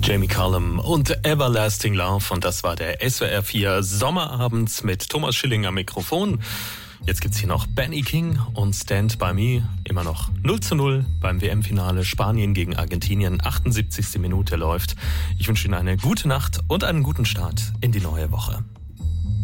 Jamie Cullum und Everlasting Love, und das war der SWR 4 Sommerabend mit Thomas Schilling am Mikrofon. Jetzt gibt's hier noch Benny King und Stand By Me, immer noch 0:0 beim WM-Finale Spanien gegen Argentinien, 78. Minute läuft. Ich wünsche Ihnen eine gute Nacht und einen guten Start in die neue Woche.